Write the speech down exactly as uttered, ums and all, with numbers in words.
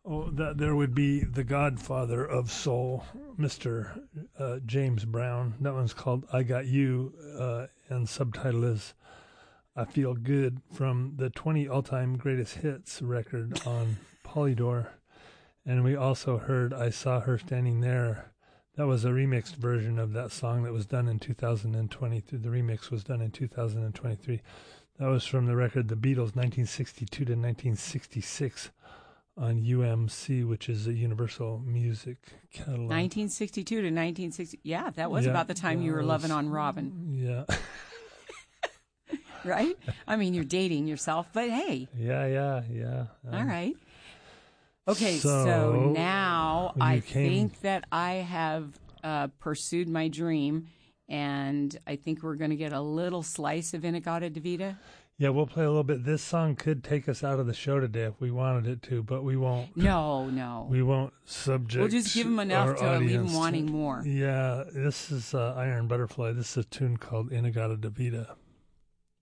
Oh, that there would be the godfather of soul, Mister Uh, James Brown. That one's called I Got You, uh, and subtitle is I Feel Good, from the twenty all-time greatest hits record on Polydor. And we also heard I Saw Her Standing There. That was a remixed version of that song that was done in two thousand twenty-three. The remix was done in two thousand twenty-three. That was from the record The Beatles, nineteen sixty-two to nineteen sixty-six, on U M C, which is a Universal Music catalog. nineteen sixty-two to nineteen sixty. Yeah, that was Yeah, about the time you were was, loving on Robin. Yeah. Right? I mean, you're dating yourself, but hey. Yeah, yeah, yeah. Um, All right. Okay, so, so now I came, think that I have uh, pursued my dream, and I think we're going to get a little slice of Inagata Devita. Yeah, we'll play a little bit. This song could take us out of the show today if we wanted it to, but we won't. No, no. We won't subject. We'll just give them enough to leave them to, wanting more. Yeah, this is uh, Iron Butterfly. This is a tune called Inagata Devita.